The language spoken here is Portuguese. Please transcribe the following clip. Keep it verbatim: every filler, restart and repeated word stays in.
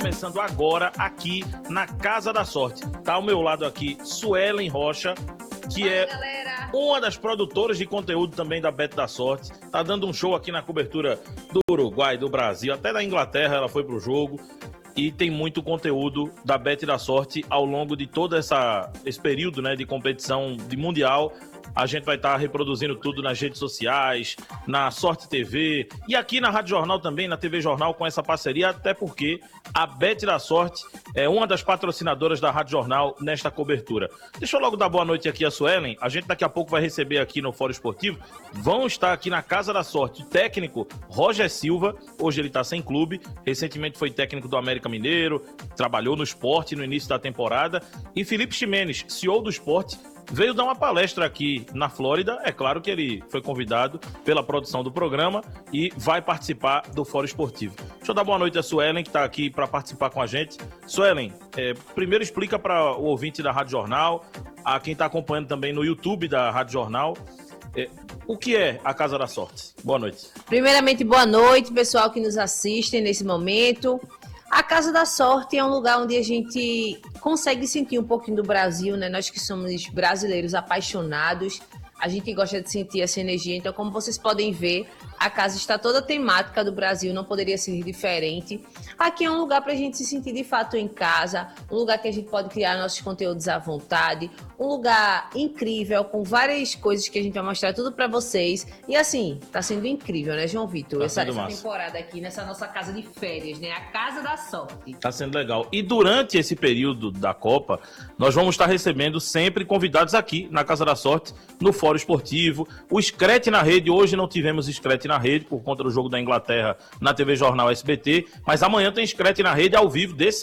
começando agora aqui na Casa da Sorte. Tá ao meu lado aqui Suelen Rocha, que Fala, é galera. uma das produtoras de conteúdo também da Bet da Sorte. Tá dando um show aqui na cobertura do Uruguai, do Brasil, até da Inglaterra ela foi pro jogo. E tem muito conteúdo da Bet da Sorte ao longo de todo essa, esse período, né, de competição de Mundial. A gente vai estar reproduzindo tudo nas redes sociais, na Sorte T V e aqui na Rádio Jornal também, na T V Jornal, com essa parceria, até porque a Bet da Sorte é uma das patrocinadoras da Rádio Jornal nesta cobertura. Deixa eu logo dar boa noite aqui a Suelen. A gente daqui a pouco vai receber aqui no Fórum Esportivo. Vão estar aqui na Casa da Sorte o técnico Roger Silva. Hoje ele está sem clube. Recentemente foi técnico do América Mineiro, trabalhou no Sport no início da temporada. E Felipe Ximenes, C E O do Sport, veio dar uma palestra aqui na Flórida. É claro que ele foi convidado pela produção do programa e vai participar do Fórum Esportivo. Deixa eu dar boa noite a Suelen, que está aqui para participar com a gente. Suelen, é, primeiro explica para o ouvinte da Rádio Jornal, a quem está acompanhando também no YouTube da Rádio Jornal, é, o que é a Casa da Sorte? Boa noite. Primeiramente, boa noite, pessoal que nos assistem nesse momento. A Casa da Sorte é um lugar onde a gente consegue sentir um pouquinho do Brasil, né? Nós que somos brasileiros apaixonados, a gente gosta de sentir essa energia. Então, como vocês podem ver, a casa está toda temática do Brasil, não poderia ser diferente. Aqui é um lugar para a gente se sentir de fato em casa, um lugar que a gente pode criar nossos conteúdos à vontade, um lugar incrível, com várias coisas que a gente vai mostrar tudo para vocês. E assim, tá sendo incrível, né, João Vitor? Tá essa, sendo essa massa. temporada aqui, nessa nossa casa de férias, né? A Casa da Sorte. Tá sendo legal. E durante esse período da Copa, nós vamos estar recebendo sempre convidados aqui na Casa da Sorte, no Fórum Esportivo. O Screte na Rede, hoje não tivemos Screte na Rede, por conta do jogo da Inglaterra na T V Jornal S B T, mas amanhã tem Screte na Rede ao vivo desse